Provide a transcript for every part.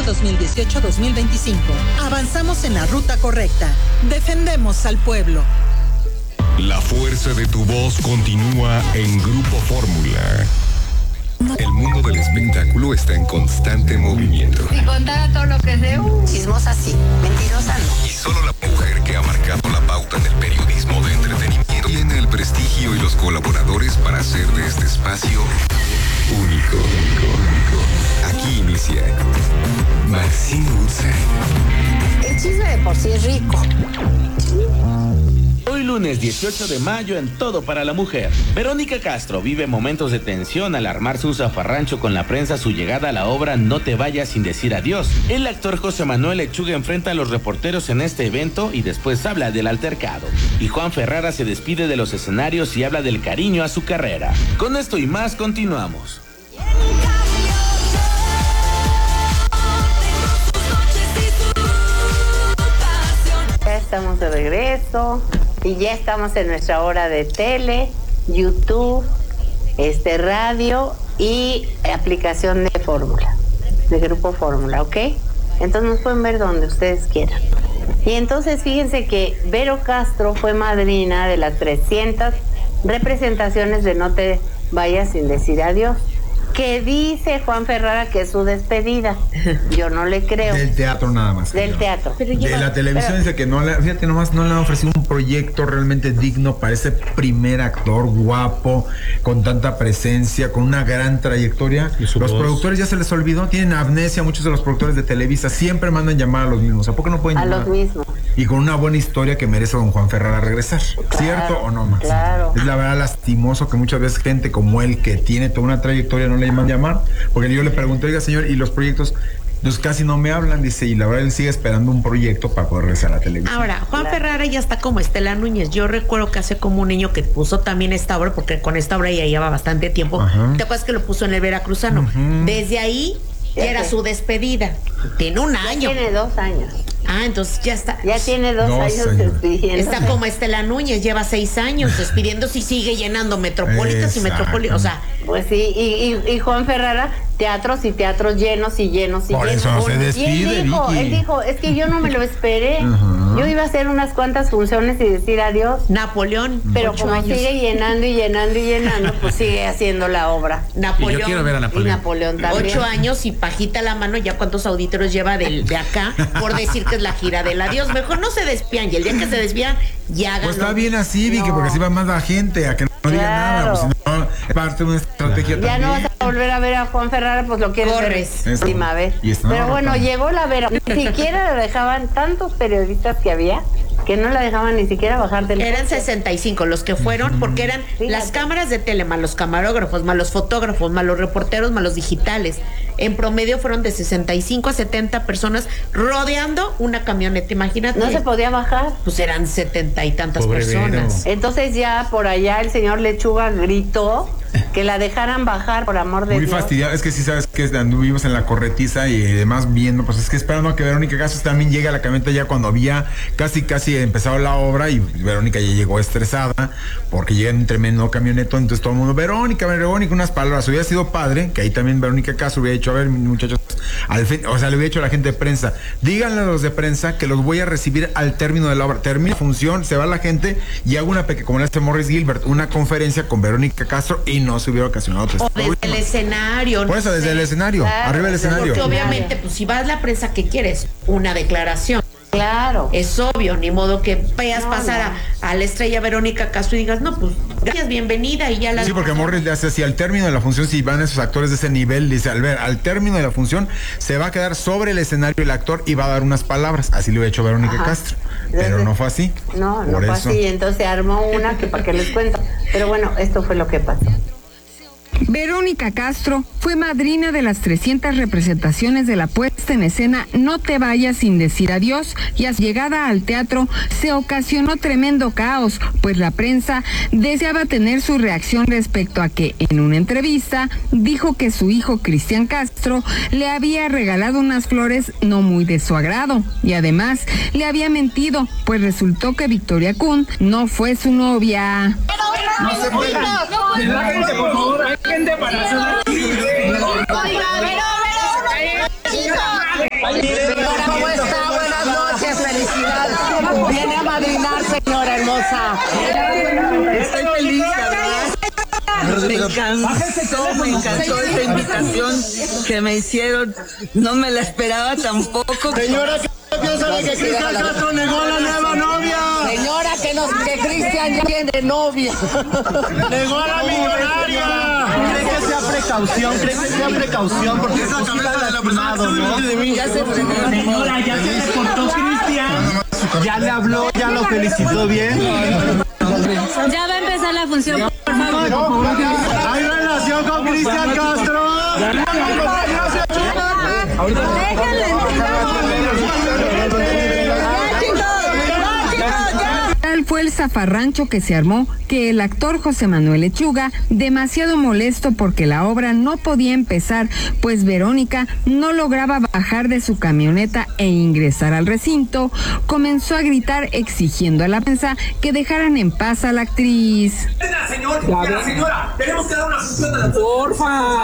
2018-2025. Avanzamos en la ruta correcta. Defendemos al pueblo. La fuerza de tu voz continúa en Grupo Fórmula. El mundo del espectáculo está en constante movimiento. Si contara todo lo que sé, chismosa sí, mentirosa no. Y solo la mujer que ha marcado la pauta en el periodismo de entretenimiento tiene el prestigio y los colaboradores para hacer de este espacio único. Aquí inicia Maxine Woodside. El chisme de por sí es rico. Hoy lunes 18 de mayo en Todo para la Mujer. Verónica Castro vive momentos de tensión al armarse un zafarrancho con la prensa a su llegada a la obra No te vayas sin decir adiós. El actor José Manuel Lechuga enfrenta a los reporteros en este evento y después habla del altercado. Y Juan Ferrara se despide de los escenarios y habla del cariño a su carrera. Con esto y más continuamos. Ya estamos de regreso y ya estamos en nuestra hora de tele, YouTube, radio y aplicación de Fórmula, de Grupo Fórmula, ¿ok? Entonces nos pueden ver donde ustedes quieran. Y entonces fíjense que Vero Castro fue madrina de las 300 representaciones de No te vayas sin decir adiós. Que dice Juan Ferrara que es su despedida. Yo no le creo. Del teatro nada más. Del teatro. De la televisión dice que no le, fíjate nomás, no le han ofrecido un proyecto realmente digno para ese primer actor guapo, con tanta presencia, con una gran trayectoria. Los productores ya se les olvidó, tienen amnesia muchos de los productores de Televisa, siempre mandan llamar a los mismos. ¿A poco no pueden llamar? A los mismos. Y con una buena historia que merece don Juan Ferrara regresar. Claro, ¿cierto o no, Max? Claro. Es la verdad lastimoso que muchas veces gente como él, que tiene toda una trayectoria, no le llaman llamar, porque yo le pregunté, oiga señor, y los proyectos, pues casi no me hablan, dice, y la verdad él sigue esperando un proyecto para poder regresar a la televisión. Ahora, Juan Ferrara ya está como Estela Núñez. Yo recuerdo que hace como un niño que puso también esta obra, porque con esta obra ya lleva bastante tiempo. Ajá. ¿Te acuerdas que lo puso en el Veracruzano? Ajá. Desde ahí ya era su despedida. Tiene un año. Tiene 2 años. Ah, entonces ya está. Ya tiene 2 años despidiendo. Está como Estela Núñez, lleva 6 años despidiéndose y sigue llenando Metropolitas y Metropolitas. O sea, pues sí, y Juan Ferrara, teatros y teatros llenos y llenos y por llenos. Eso no se despide, y él dijo, es que yo no me lo esperé. Yo iba a hacer unas cuantas funciones y decir adiós. Napoleón. Pero como años. Sigue llenando y llenando y llenando, pues sigue haciendo la obra. Napoleón. Y yo quiero ver a Napoleón. Y Napoleón también. 8 años y pajita la mano, ya cuántos auditores lleva de acá por decir que es la gira del adiós. Mejor no se despidan, y el día que se despidan ya ganó. Pues está bien así, Vicky, porque así va más la gente a que no diga nada, pues si no, es parte de una estrategia ya también. no vas a volver a ver a Juan Ferrara, pues lo quieres Corres. ver última vez. Pero bueno, llegó la Vera, ni siquiera la dejaban, tantos periodistas que había, que no la dejaban ni siquiera bajar del Eran coche. 65 los que fueron, porque eran las cámaras de tele, más los camarógrafos, más los fotógrafos, más los reporteros, más los digitales. En promedio fueron de 65 a 70 personas rodeando una camioneta, imagínate. No se podía bajar. Pues eran 70 y tantas Pobre personas. Vero. Entonces ya por allá el señor Lechuga gritó que la dejaran bajar, por amor de Muy Dios. fastidiado, es que sí sabes que anduvimos en la corretiza y además viendo, pues es que esperando a que Verónica Castro también llegue a la camioneta ya cuando había casi empezado la obra, y Verónica ya llegó estresada porque llega en un tremendo camionetón, entonces todo el mundo, Verónica, unas palabras. Hubiera sido padre que ahí también Verónica Castro hubiera dicho, a ver, muchachos, le hubiera dicho a la gente de prensa, díganle a los de prensa que los voy a recibir al término de la obra, termina la función, se va la gente y hago una pequeña, como le hace Morris Gilbert, una conferencia con Verónica Castro y no se hubiera ocasionado otro O desde el escenario. Por eso, desde el escenario, Claro, arriba del escenario. Porque obviamente, pues si vas a la prensa, ¿qué quieres? Una declaración. Claro. Es obvio, ni modo que veas pasar a la estrella Verónica Castro y digas, no, pues gracias, bienvenida, y ya la... Sí, porque Morris le hace así, al término de la función, si van esos actores de ese nivel, dice, al término de la función, se va a quedar sobre el escenario el actor y va a dar unas palabras. Así lo ha hecho Verónica Castro. Pero no fue así. No Por fue eso. así. Entonces armó una que para qué les cuento. Pero bueno, esto fue lo que pasó. Verónica Castro fue madrina de las 300 representaciones de la puesta en escena No te vayas sin decir adiós, y a su llegada al teatro se ocasionó tremendo caos, pues la prensa deseaba tener su reacción respecto a que en una entrevista dijo que su hijo Cristian Castro le había regalado unas flores no muy de su agrado, y además le había mentido, pues resultó que Victoria Kun no fue su novia. No se puede. Gente, por favor, hay gente para hacer. Señora, ¿cómo está? Buenas noches, felicidades. Viene a madrinar, señora hermosa. Estoy feliz, ¿verdad? Me encantó esta invitación que me hicieron. No me la esperaba tampoco. Señora, ¿qué piensa de que Cristian Castro negó la nueva novia? Señora, que Cristian ya tiene novia. Negó a la millonaria. ¿Cree que sea precaución? Porque es la cabeza de la persona, ¿no? Ya se frenó. Señora, ya se reportó Cristian. Ya le habló, ya lo felicitó bien. Ya va a empezar la función, por favor. ¿Hay relación con Cristian Castro? Tal fue el zafarrancho que se armó que el actor José Manuel Lechuga, demasiado molesto porque la obra no podía empezar, pues Verónica no lograba bajar de su camioneta e ingresar al recinto, comenzó a gritar exigiendo a la prensa que dejaran en paz a la actriz. Señora, tenemos que dar una función de la... Porfa,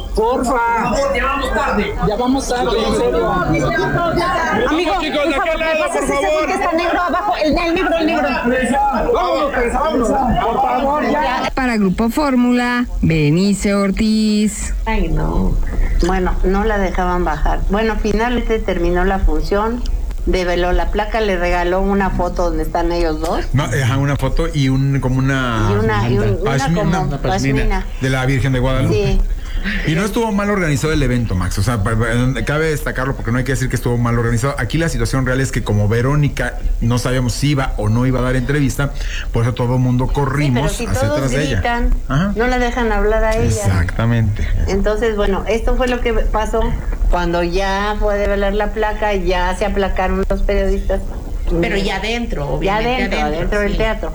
ya vamos tarde, en serio. Amigo, chicos, ¿de qué lado, por favor? Que está negro abajo, el negro. Vámonos, por favor, ya. Para Grupo Fórmula, Benice Ortiz. Ay, no. Bueno, no la dejaban bajar. Bueno, finalmente terminó la función. Develó la placa, le regaló una foto donde están ellos dos. No, una foto y una pashmina de la Virgen de Guadalupe. Sí. Y no estuvo mal organizado el evento, Max. O sea, cabe destacarlo porque no hay que decir que estuvo mal organizado. Aquí la situación real es que como Verónica no sabíamos si iba o no iba a dar entrevista, por eso todo el mundo corrimos sí, pero hacia atrás de ella. No la dejan hablar a ella. Exactamente. Entonces, bueno, esto fue lo que pasó cuando ya fue a develar la placa, ya se aplacaron los periodistas. Pero ya adentro, obviamente. Ya adentro del teatro.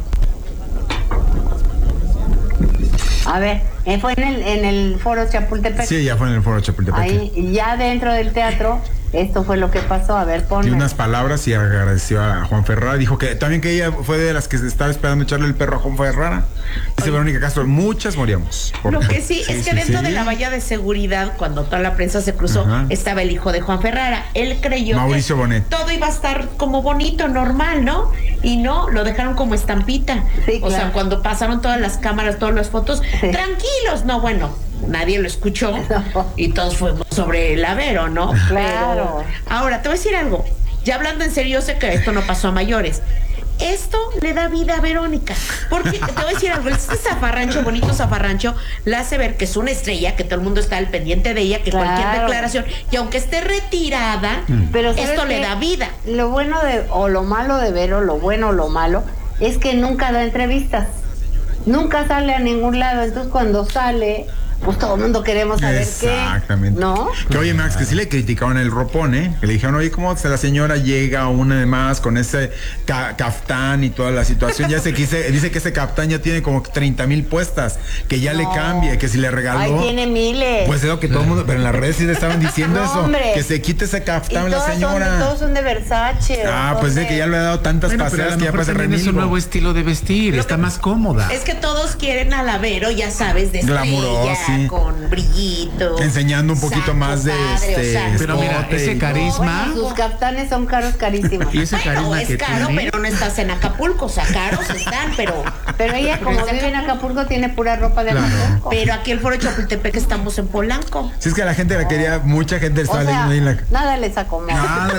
A ver, fue en el Foro Chapultepec. Sí, ya fue en el Foro Chapultepec. Ahí, ya dentro del teatro, esto fue lo que pasó. A ver, ponme. Y unas palabras y agradeció a Juan Ferrara. Dijo que también que ella fue de las que estaba esperando echarle el perro a Juan Ferrara. Dice Verónica Castro, muchas moríamos. Lo que sí es que dentro de la valla de seguridad, cuando toda la prensa se cruzó, estaba el hijo de Juan Ferrara. Él creyó Mauricio Bonet. Todo iba a estar como bonito, normal, ¿no? Y no, lo dejaron como estampita. Sí, claro. O sea, cuando pasaron todas las cámaras, todas las fotos, tranquilos, no, bueno, nadie lo escuchó y todos fuimos sobre el Avero, ¿no? Claro. Pero ahora, te voy a decir algo. Ya hablando en serio, yo sé que esto no pasó a mayores. Esto le da vida a Verónica, porque te voy a decir algo, este zafarrancho, bonito zafarrancho, la hace ver que es una estrella, que todo el mundo está al pendiente de ella, que cualquier declaración, y aunque esté retirada, pero esto le da vida. Lo bueno o lo malo de Vero, lo bueno o lo malo, es que nunca da entrevistas, nunca sale a ningún lado, entonces cuando sale, pues todo el mundo queremos saber Exactamente. ¿no? Que oye, Max, que sí le criticaban el ropón, que le dijeron, oye, ¿cómo la señora llega una de más con ese caftán y toda la situación? Ya dice que ese caftán ya tiene como 30,000 puestas, que ya le cambie, que si le regaló. Ay, tiene miles. Pues es lo que todo el mundo, pero en las redes sí le estaban diciendo eso, hombre, que se quite ese caftán la señora. Todos son de Versace. Pues de que ya le ha dado tantas paseadas que ya parece remilgo. Es un nuevo estilo de vestir, está más cómoda. Es que todos quieren a la Vero, ya sabes, de estrella, con brillito, enseñando un poquito más de pero mira, ese carisma. Bueno, sus caftanes son carísimos. Y ese carisma es que caro, tiene. pero no estás en Acapulco, o sea, caros están, pero ella como vive en Acapulco tiene pura ropa de Acapulco. Pero aquí el Foro Chapultepec estamos en Polanco. Si es que la gente la quería, mucha gente estaba leyendo ahí la... Nada les acomoda.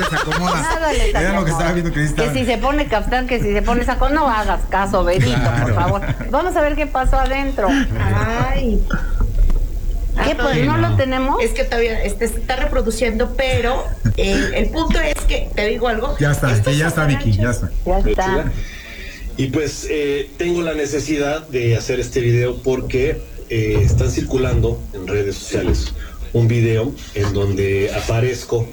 Era lo que estaba viendo Cristal. Que si se pone caftán, que si se pone saco, no hagas caso, Benito, por favor. Vamos a ver qué pasó adentro. Ay. ¿Qué? Pues no lo tenemos. Es que todavía se está reproduciendo, pero el punto es que, te digo algo. Ya está, Vicky, ya está. Ya está. Y pues tengo la necesidad de hacer este video porque están circulando en redes sociales un video en donde aparezco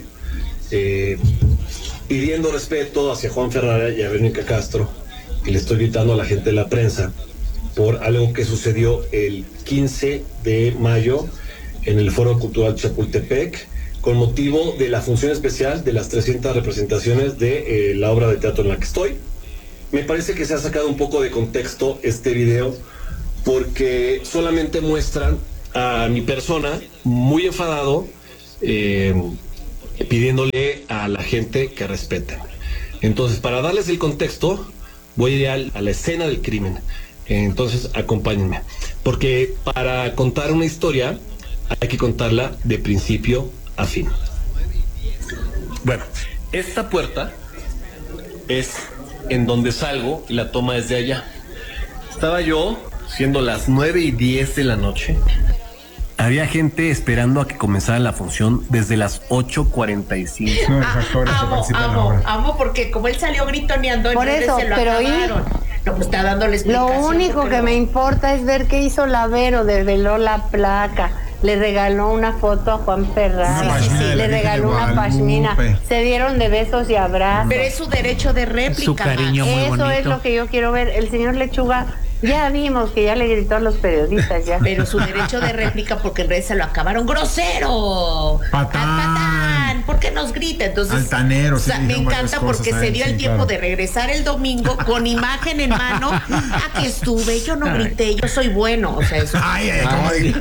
pidiendo respeto hacia Juan Ferrara y a Verónica Castro, y le estoy gritando a la gente de la prensa por algo que sucedió el 15 de mayo en el Foro Cultural Chapultepec con motivo de la función especial de las 300 representaciones de la obra de teatro en la que estoy. Me parece que se ha sacado un poco de contexto este video porque solamente muestran a mi persona muy enfadado, pidiéndole a la gente que respeten. Entonces, para darles el contexto, voy a ir a la escena del crimen. Entonces, acompáñenme. Porque para contar una historia, hay que contarla de principio a fin. Bueno, esta puerta es en donde salgo y la toma desde allá. Estaba yo, siendo las 9:10 de la noche. Había gente esperando a que comenzara la función desde las 8:45. Amo, porque como él salió gritoneando, por eso, se lo pero acabaron. No, pues está dándole explicación. Lo único que me importa es ver qué hizo la Vero, desveló la placa, le regaló una foto a Juan Ferrari, le regaló una pashmina, se dieron de besos y abrazos. Pero es su derecho de réplica. Su cariño muy bonito. Eso es lo que yo quiero ver. El señor Lechuga, ya vimos que ya le gritó a los periodistas ya. Pero su derecho de réplica, porque en redes se lo acabaron. ¡Grosero! ¡Patán! ¿Por qué nos grita? Entonces, altanero. Me encanta porque se dio el tiempo de regresar el domingo con imagen en mano. Aquí estuve, yo no grité, yo soy bueno. O sea, eso. ¿cómo digo?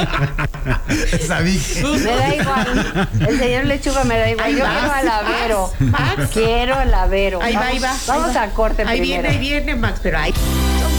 Me da igual. El señor Lechuga me da igual. Yo quiero a la Vero. Quiero a la Vero. Ahí va. Vamos a corte ahí primero. Viene, Max, pero ahí.